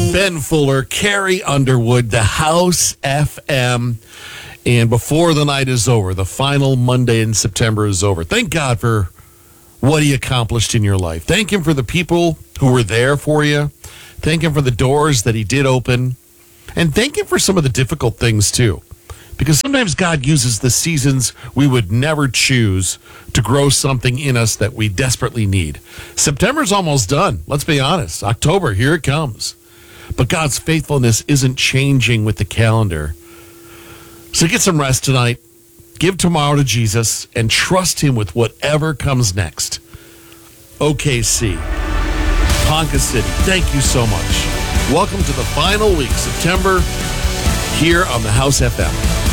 Ben Fuller, Carrie Underwood, the House FM. And before the night is over, the final Monday in September is over. Thank God for what he accomplished in your life. Thank him for the people who were there for you. Thank him for the doors that he did open. And thank him for some of the difficult things, too. Because sometimes God uses the seasons we would never choose to grow something in us that we desperately need. September's almost done. Let's be honest. October, here it comes. But God's faithfulness isn't changing with the calendar. So get some rest tonight. Give tomorrow to Jesus and trust him with whatever comes next. OKC, Ponca City, thank you so much. Welcome to the final week, September, here on the House FM.